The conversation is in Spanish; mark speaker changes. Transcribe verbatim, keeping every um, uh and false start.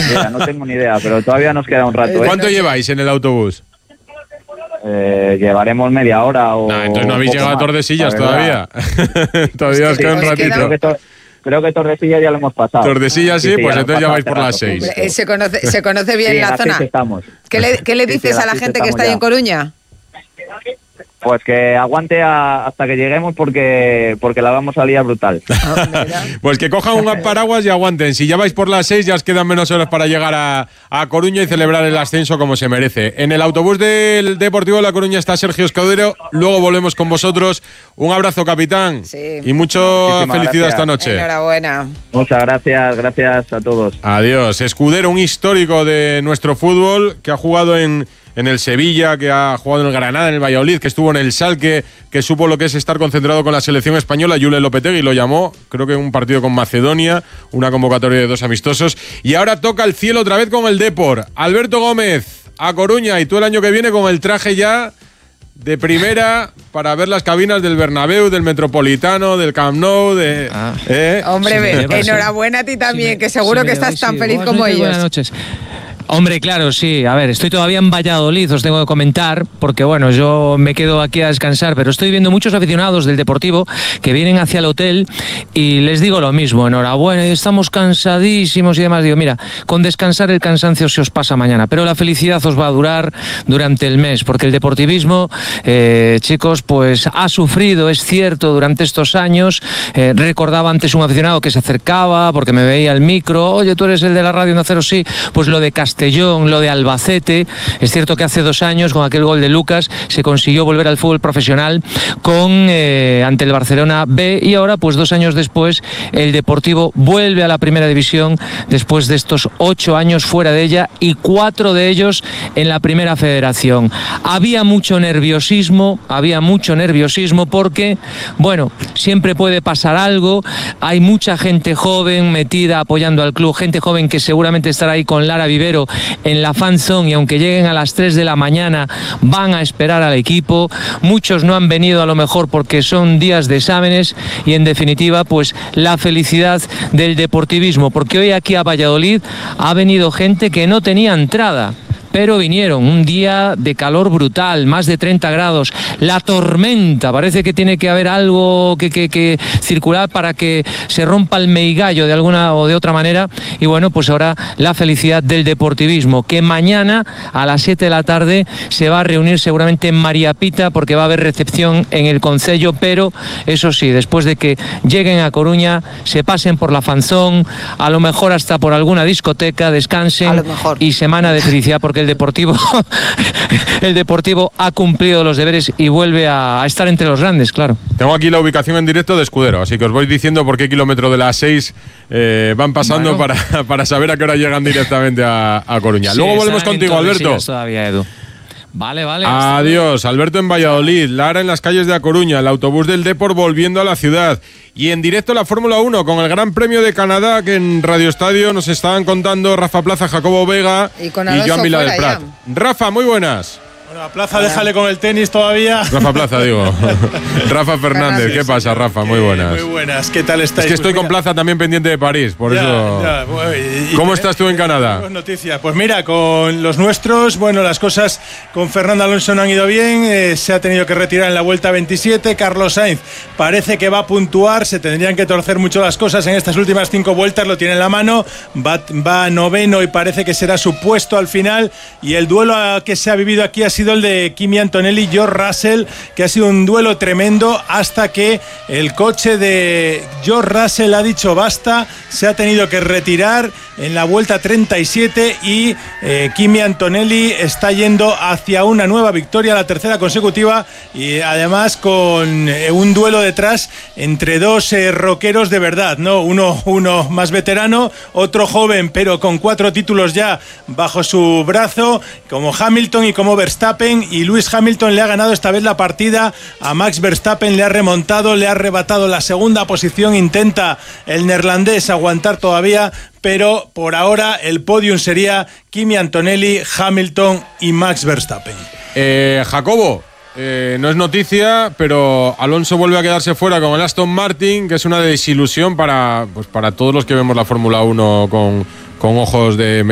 Speaker 1: idea, no tengo ni idea, pero todavía nos queda un rato. ¿eh?
Speaker 2: ¿Cuánto lleváis en el autobús?
Speaker 1: Eh, llevaremos media hora o...
Speaker 2: No, entonces no habéis llegado más. a Tordesillas todavía. todavía os queda un ratito.
Speaker 1: Creo que, to- creo que Tordesillas ya lo hemos pasado.
Speaker 2: Tordesillas sí, sí, sí pues entonces ya vais por las seis.
Speaker 3: Eh, se, conoce, se conoce bien
Speaker 1: sí,
Speaker 3: la zona.
Speaker 1: Estamos.
Speaker 3: ¿Qué le, qué le dices sí, sí, a la gente que está ahí en Coruña?
Speaker 1: Pues que aguante a, hasta que lleguemos porque porque la vamos a liar brutal.
Speaker 2: Pues que cojan un paraguas y aguanten. Si ya vais por las seis ya os quedan menos horas para llegar a, a Coruña y celebrar el ascenso como se merece. En el autobús del Deportivo de La Coruña está Sergio Escudero. Luego volvemos con vosotros. Un abrazo, capitán.
Speaker 3: Sí.
Speaker 2: Y mucha felicidad gracias. esta noche.
Speaker 3: Enhorabuena.
Speaker 1: Muchas gracias, gracias a todos.
Speaker 2: Adiós. Escudero, un histórico de nuestro fútbol que ha jugado en... en el Sevilla, que ha jugado en el Granada, en el Valladolid, que estuvo en el Schalke, que supo lo que es estar concentrado con la selección española. Jule Lopetegui lo llamó, creo que un partido con Macedonia, una convocatoria de dos amistosos. Y ahora toca el cielo otra vez con el Depor. Alberto Gómez, a Coruña, y tú el año que viene con el traje ya de primera para ver las cabinas del Bernabéu, del Metropolitano, del Camp Nou. De,
Speaker 3: ah.
Speaker 2: eh.
Speaker 3: Hombre, sí, enhorabuena a ti también, si me, que seguro si que estás tan sí, feliz
Speaker 4: buenas
Speaker 3: como
Speaker 4: noches,
Speaker 3: ellos.
Speaker 4: Buenas noches. Hombre, claro, sí. A ver, estoy todavía en Valladolid, os tengo que comentar, porque bueno, yo me quedo aquí a descansar, pero estoy viendo muchos aficionados del Deportivo que vienen hacia el hotel y les digo lo mismo, enhorabuena, estamos cansadísimos y demás. Digo, mira, con descansar el cansancio se os pasa mañana, pero la felicidad os va a durar durante el mes, porque el deportivismo, eh, chicos, pues ha sufrido, es cierto, durante estos años. Eh, recordaba antes un aficionado que se acercaba porque me veía el micro, oye, tú eres el de la radio Onda Cero, sí, pues lo de Castellón, lo de Albacete. Es cierto que hace dos años, con aquel gol de Lucas, se consiguió volver al fútbol profesional con eh, ante el Barcelona B, y ahora, pues dos años después, el Deportivo vuelve a la primera división después de estos ocho años fuera de ella y cuatro de ellos en la primera federación. Había mucho nerviosismo, había mucho nerviosismo porque, bueno, siempre puede pasar algo. Hay mucha gente joven metida apoyando al club, gente joven que seguramente estará ahí con Lara Vivero en la fan zone, y aunque lleguen a las tres de la mañana van a esperar al equipo. Muchos no han venido a lo mejor porque son días de exámenes, y en definitiva pues la felicidad del deportivismo, porque hoy aquí a Valladolid ha venido gente que no tenía entrada, pero vinieron. Un día de calor brutal, más de treinta grados, la tormenta, parece que tiene que haber algo que, que, que circular para que se rompa el meigallo de alguna o de otra manera. Y bueno, pues ahora la felicidad del deportivismo, que mañana a las siete de la tarde se va a reunir seguramente en María Pita, porque va a haber recepción en el concello, pero eso sí, después de que lleguen a Coruña, se pasen por la fanzón, a lo mejor hasta por alguna discoteca, descansen y semana de felicidad, porque el Deportivo el Deportivo ha cumplido los deberes y vuelve a, a estar entre los grandes, claro.
Speaker 2: Tengo aquí la ubicación en directo de Escudero, así que os voy diciendo por qué kilómetro de las seis eh, van pasando, bueno, para, para saber a qué hora llegan directamente a, a Coruña. Sí, luego volvemos contigo, Alberto.
Speaker 4: Todavía, Edu. Vale, vale.
Speaker 2: Adiós, Alberto en Valladolid, Lara en las calles de A Coruña, el autobús del Depor volviendo a la ciudad. Y en directo la Fórmula uno con el Gran Premio de Canadá, que en Radio Estadio nos estaban contando Rafa Plaza, Jacobo Vega y, y Joan Vila del Prat. Ya. Rafa, muy buenas.
Speaker 5: Bueno, a Plaza, déjale con el tenis todavía.
Speaker 2: Rafa Plaza, digo. Rafa Fernández, ¿qué pasa, Rafa? Muy buenas.
Speaker 5: Muy buenas, ¿qué tal estáis?
Speaker 2: Es que estoy pues con Plaza también pendiente de París, por ya, eso. Ya, bueno, y, ¿Cómo y, estás tú en Canadá?
Speaker 5: Noticias. Pues mira, con los nuestros, bueno, las cosas con Fernando Alonso no han ido bien. Eh, se ha tenido que retirar en la vuelta veintisiete. Carlos Sainz parece que va a puntuar. Se tendrían que torcer mucho las cosas en estas últimas cinco vueltas. Lo tiene en la mano. Va, va noveno y parece que será su puesto al final. Y el duelo que se ha vivido aquí ha sido el de Kimi Antonelli y George Russell, que ha sido un duelo tremendo hasta que el coche de George Russell ha dicho basta, se ha tenido que retirar en la vuelta treinta y siete y eh, Kimi Antonelli está yendo hacia una nueva victoria, la tercera consecutiva, y además con eh, un duelo detrás entre dos eh, rockeros de verdad, ¿no? Uno, uno más veterano, otro joven pero con cuatro títulos ya bajo su brazo, como Hamilton y como Verstappen. Y Lewis Hamilton le ha ganado esta vez la partida a Max Verstappen, le ha remontado, le ha arrebatado la segunda posición. Intenta el neerlandés aguantar todavía, pero por ahora el podium sería Kimi Antonelli, Hamilton y Max Verstappen.
Speaker 2: Eh, Jacobo, eh, no es noticia, pero Alonso vuelve a quedarse fuera con el Aston Martin, que es una desilusión para, pues para todos los que vemos la Fórmula uno con, con ojos de